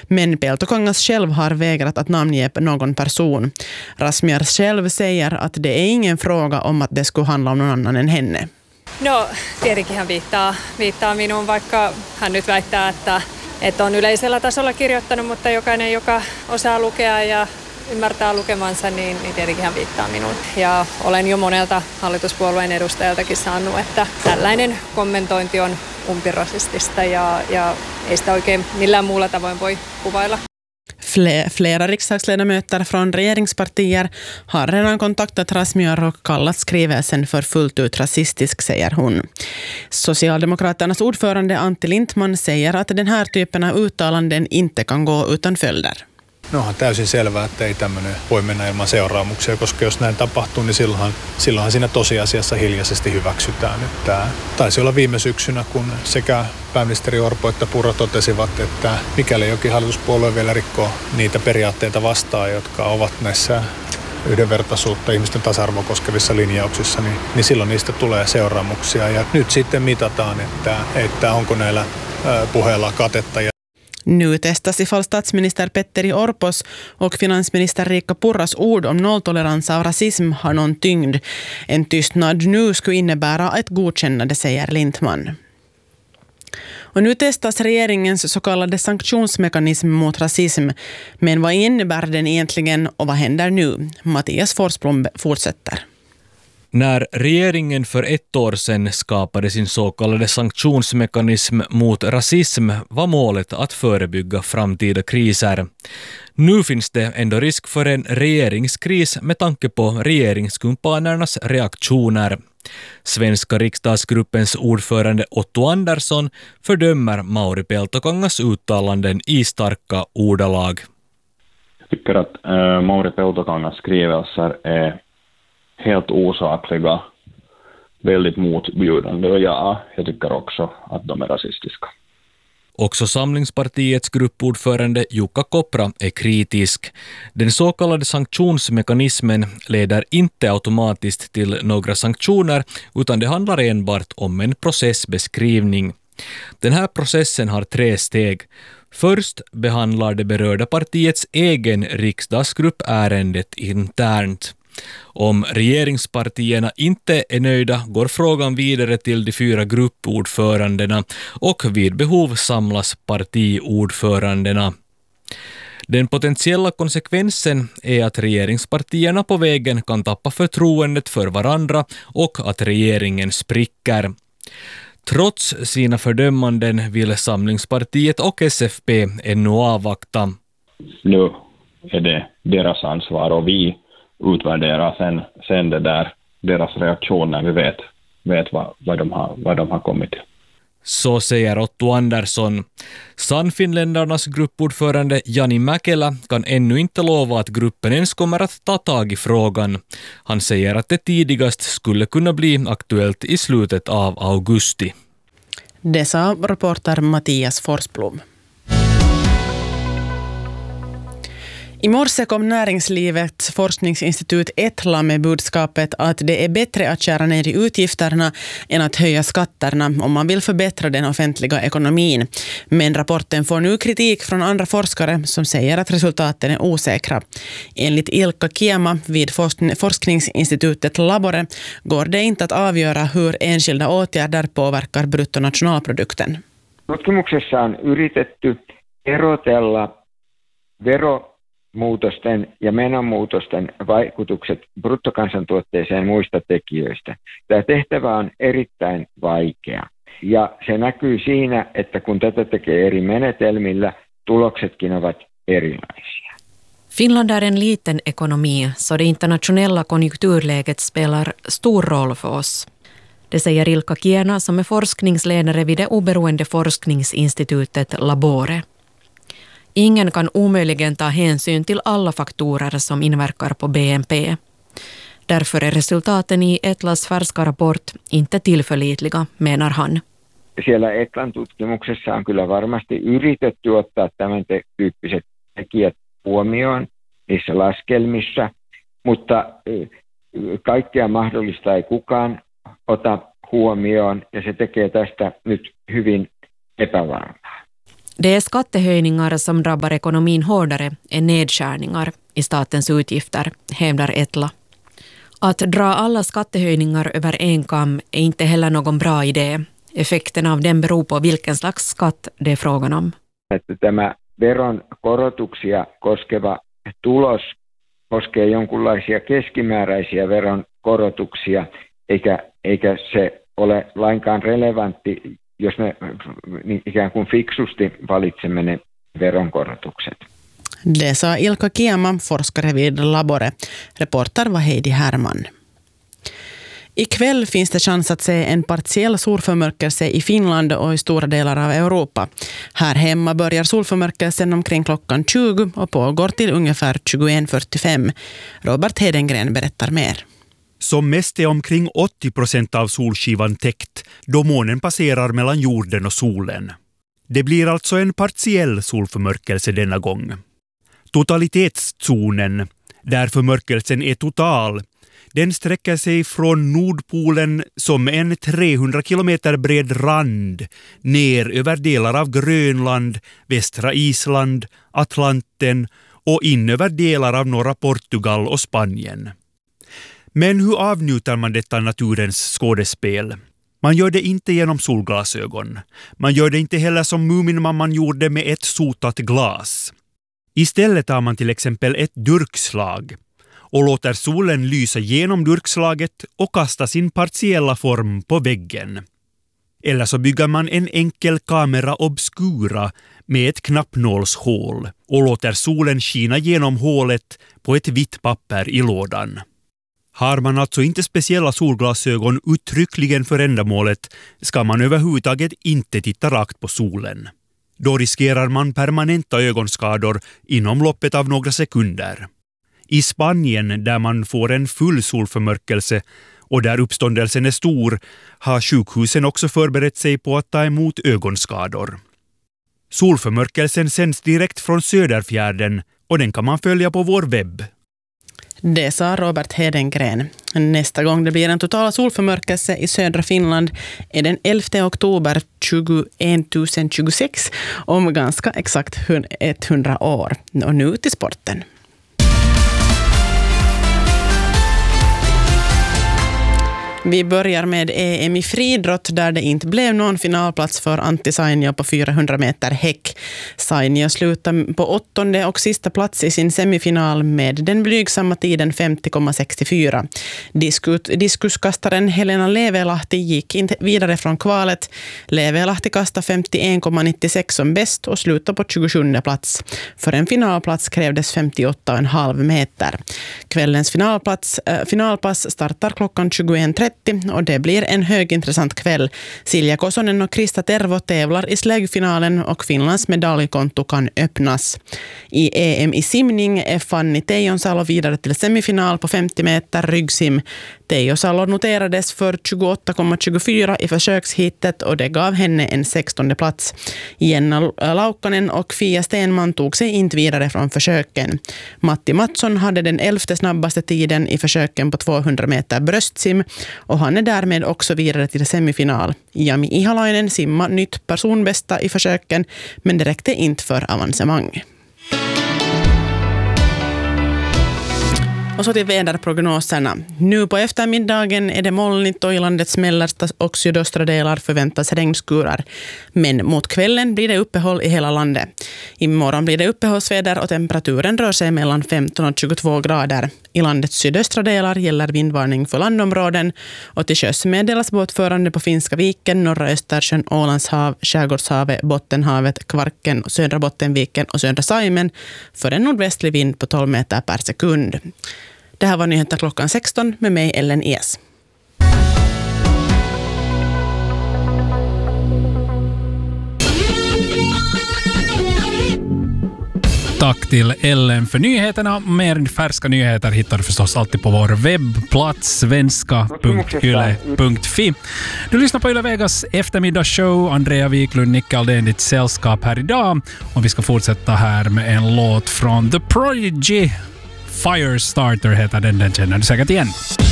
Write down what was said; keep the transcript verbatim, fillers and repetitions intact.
Men Peltokangas själv har vägrat att namnge någon person. Razmyar själv säger att det är ingen fråga om att det skulle handla om någon annan än henne. No, tietenkin hän viittaa, viittaa minuun, vaikka hän nyt väittää, että, että on yleisellä tasolla kirjoittanut, mutta jokainen, joka osaa lukea ja ymmärtää lukemansa, niin, niin tietenkin hän viittaa minuun. Ja olen jo monelta hallituspuolueen edustajaltakin saanut, että tällainen kommentointi on umpirasistista ja, ja ei sitä oikein millään muulla tavoin voi kuvailla. Flera riksdagsledamöter från regeringspartier har redan kontaktat Razmyar och kallat skrivelsen för fullt ut rasistisk, säger hon. Socialdemokraternas ordförande Antti Lindtman säger att den här typen av uttalanden inte kan gå utan följder. No on täysin selvää, että ei tämmöinen voi mennä ilman seuraamuksia, koska jos näin tapahtuu, niin silloinhan, silloinhan siinä tosiasiassa hiljaisesti hyväksytään. Että taisi olla viime syksynä, kun sekä pääministeri Orpo että Purra totesivat, että mikäli jokin hallituspuolue vielä rikkoo niitä periaatteita vastaan, jotka ovat näissä yhdenvertaisuutta, ihmisten tasa-arvoa koskevissa linjauksissa, niin, niin silloin niistä tulee seuraamuksia. Ja nyt sitten mitataan, että, että onko näillä puheilla katetta. Nu testas ifall statsminister Petteri Orpos och finansminister Riikka Purras ord om nolltolerans av rasism har någon tyngd. En tystnad nu skulle innebära ett godkännande, säger Lindtman. Och nu testas regeringens så kallade sanktionsmekanism mot rasism. Men vad innebär den egentligen och vad händer nu? Mattias Forsblom fortsätter. När regeringen för ett år sedan skapade sin så kallade sanktionsmekanism mot rasism var målet att förebygga framtida kriser. Nu finns det ändå risk för en regeringskris med tanke på regeringskumpanernas reaktioner. Svenska riksdagsgruppens ordförande Otto Andersson fördömer Mauri Peltokangas uttalanden i starka ordalag. Jag tycker att äh, Mauri Peltokangas skrivelser är helt osakliga, väldigt motbjudande, och ja, jag tycker också att de är rasistiska. Också Samlingspartiets gruppordförande Jukka Kopra är kritisk. Den så kallade sanktionsmekanismen leder inte automatiskt till några sanktioner, utan det handlar enbart om en processbeskrivning. Den här processen har tre steg. Först behandlar det berörda partiets egen riksdagsgrupp ärendet internt. Om regeringspartierna inte är nöjda går frågan vidare till de fyra gruppordförandena och vid behov samlas partiordförandena. Den potentiella konsekvensen är att regeringspartierna på vägen kan tappa förtroendet för varandra och att regeringen spricker. Trots sina fördömanden vill Samlingspartiet och S F P ännu avvakta. Nu är det deras ansvar och vi utvärdera sen, sen det där, deras reaktion när vi vet, vet vad, vad, de har, vad de har kommit till. Så säger Otto Andersson. Sannfinländarnas gruppordförande Jani Mäkelä kan ännu inte lova att gruppen ens kommer att ta tag i frågan. Han säger att det tidigast skulle kunna bli aktuellt i slutet av augusti. Det sa reporter Mattias Forsblom. I morse kom Näringslivets forskningsinstitut Etla med budskapet att det är bättre att köra ner i utgifterna än att höja skatterna om man vill förbättra den offentliga ekonomin. Men rapporten får nu kritik från andra forskare som säger att resultaten är osäkra. Enligt Ilkka Kiema vid forskningsinstitutet Labore går det inte att avgöra hur enskilda åtgärder påverkar bruttonationalprodukten. Tutkimuksessa on yritetty erotella vero muutosten ja menomuutosten vaikutukset bruttokansantuotteeseen muista tekijöistä. Tämä tehtävä on erittäin vaikea ja se näkyy siinä, että kun tätä tekee eri menetelmillä, tuloksetkin ovat erilaisia. Finland är en liten ekonomi, så det internationella konjunkturläget spelar stor roll för oss. Det säger Ilkka Kiena som är forskningsledare vid det oberoende forskningsinstitutet Labore. Ingen kan omöjligen ta hänsyn till alla faktorer som inverkar på B N P. Därför är resultaten i Etlas färska rapport inte tillförlitliga, menar han. Siellä Etlan tutkimuksessa on kyllä varmasti yritetty ottaa tämän tyyppiset tekijät huomioon niissä laskelmissa, mutta kaikkea mahdollista ei kukaan ota huomioon ja se tekee tästä nyt hyvin epävarmaa. Det är skattehöjningar som drabbar ekonomin hårdare än nedskärningar i statens utgifter, hävdar Etla. Att dra alla skattehöjningar över en kam är inte heller någon bra idé. Effekten av den beror på vilken slags skatt det är frågan om. Että tämä veron korotuksia koskeva tulos koskee jonkunlaisia keskimääräisiä veron korotuksia, eikä, eikä se ole lainkaan relevantti, jos me ikään kuin fiksusti valitsemme ne veronkorotukset. Det sa Ilkka Kiema, forskare vid Labore. Reporter var Heidi Herman. Ikväll finns det chans att se en partiell solförmörkelse i Finland och i stora delar av Europa. Här hemma börjar solförmörkelsen omkring klockan tjugo och pågår till ungefär tjugoett fyrtiofem. Robert Hedengren berättar mer. Som mest är omkring åttio procent av solskivan täckt då månen passerar mellan jorden och solen. Det blir alltså en partiell solförmörkelse denna gång. Totalitetszonen, där förmörkelsen är total, den sträcker sig från Nordpolen som en trehundra kilometer bred rand ner över delar av Grönland, västra Island, Atlanten och in över delar av norra Portugal och Spanien. Men hur avnjuter man detta naturens skådespel? Man gör det inte genom solglasögon. Man gör det inte heller som Muminmamman gjorde med ett sotat glas. Istället tar man till exempel ett durkslag och låter solen lysa genom durkslaget och kasta sin partiella form på väggen. Eller så bygger man en enkel kamera obscura med ett knappnålshål och låter solen skina genom hålet på ett vitt papper i lådan. Har man alltså inte speciella solglasögon uttryckligen för ändamålet ska man överhuvudtaget inte titta rakt på solen. Då riskerar man permanenta ögonskador inom loppet av några sekunder. I Spanien, där man får en full solförmörkelse och där uppståndelsen är stor, har sjukhusen också förberett sig på att ta emot ögonskador. Solförmörkelsen sänds direkt från Söderfjärden och den kan man följa på vår webb. Det sa Robert Hedengren. Nästa gång det blir en total solförmörkelse i södra Finland är den elfte oktober tjugoett om ganska exakt hundra år. Och nu till sporten. Vi börjar med E M i friidrott där det inte blev någon finalplats för Antti Sainio på fyrahundra meter häck. Sainio slutade på åttonde och sista plats i sin semifinal med den blygsamma tiden femtio komma sextiofyra. Diskus, diskuskastaren Helena Levelahti gick inte vidare från kvalet. Levelahti kastade femtioen komma nittiosex som bäst och slutade på tjugosjunde plats. För en finalplats krävdes femtioåtta komma fem meter. Kvällens finalplats, äh, finalpass startar klockan tjugoett trettio och det blir en högintressant kväll. Silja Kosonen och Krista Tervo tävlar i släggfinalen och Finlands medaljkonto kan öppnas. I E M i simning är Fanny Teijonsalo vidare till semifinal på femtio meter ryggsim. Teijonsalo noterades för tjugoåtta komma tjugofyra i försökshittet och det gav henne en sextonde plats. Jenna Laukkanen och Fia Stenman tog sig inte vidare från försöken. Matti Mattsson hade den elfte snabbaste tiden i försöken på tvåhundra meter bröstsim och han är därmed också vidare till semifinal. Jami Ihalainen simma nytt personbästa i försöken men det räckte inte för avancemang. Och så till väderprognoserna. Nu på eftermiddagen är det molnigt och i landets mellersta och sydöstra delar förväntas regnskurar. Men mot kvällen blir det uppehåll i hela landet. Imorgon blir det uppehållsväder och temperaturen rör sig mellan femton och tjugotvå grader. I landets sydöstra delar gäller vindvarning för landområden och till sjöss meddelas båtförande på Finska viken, norra Östersjön, Ålandshav, Skärgårdshavet, Bottenhavet, Kvarken, södra Bottenviken och södra Saimen för en nordvästlig vind på tolv meter per sekund. Det här var nyheter klockan sexton med mig Ellen Es. Tack till Ellen för nyheterna. Mer färska nyheter hittar du förstås alltid på vår webbplats svenska punkt yle punkt fi. Du lyssnar på Yle Vegas eftermiddagsshow. Andrea Wiklund, Nicke Aldén, ditt sällskap här idag. Och vi ska fortsätta här med en låt från The Prodigy. Firestarter heter den, den känner du säkert igen.